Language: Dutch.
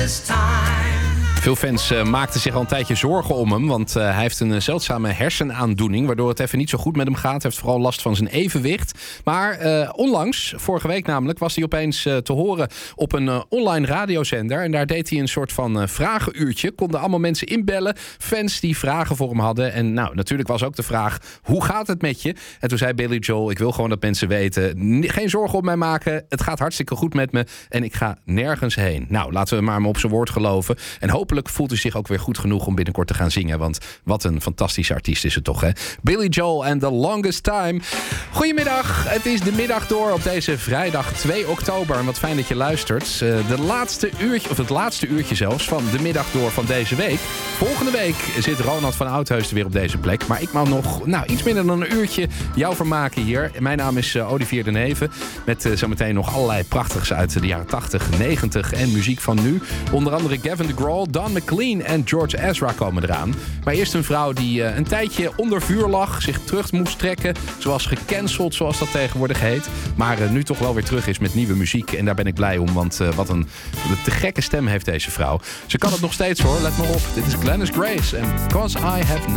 longest time. Veel fans maakten zich al een tijdje zorgen om hem, want hij heeft een zeldzame hersenaandoening, waardoor het even niet zo goed met hem gaat. Hij heeft vooral last van zijn evenwicht. Maar onlangs, vorige week namelijk, was hij opeens te horen op een online radiozender. En daar deed hij een soort van vragenuurtje. Konden allemaal mensen inbellen, fans die vragen voor hem hadden. En nou, natuurlijk was ook de vraag, hoe gaat het met je? En toen zei Billy Joel, ik wil gewoon dat mensen weten, geen zorgen op mij maken. Het gaat hartstikke goed met me en ik ga nergens heen. Nou, laten we maar op zijn woord geloven. En hopelijk voelt hij zich ook weer goed genoeg om binnenkort te gaan zingen. Want wat een fantastische artiest is het toch, hè? Billy Joel en The Longest Time. Goedemiddag, het is de middag door op deze vrijdag 2 oktober. En wat fijn dat je luistert. Het laatste uurtje zelfs van de middag door van deze week. Volgende week zit Ronald van Oudheusden weer op deze plek. Maar ik mag nog iets minder dan een uurtje jou vermaken hier. Mijn naam is Olivier de Neven. Met zometeen nog allerlei prachtigs uit de jaren 80, 90 en muziek van nu. Onder andere Gavin DeGraw, Don McLean en George Ezra komen eraan. Maar eerst een vrouw die een tijdje onder vuur lag, zich terug moest trekken, zoals gecanceld, zoals dat tegenwoordig heet. Maar nu toch wel weer terug is met nieuwe muziek. En daar ben ik blij om, want wat een te gekke stem heeft deze vrouw. Ze kan het nog steeds hoor, let maar op. Dit is Glennis Grace en 'Cause I Have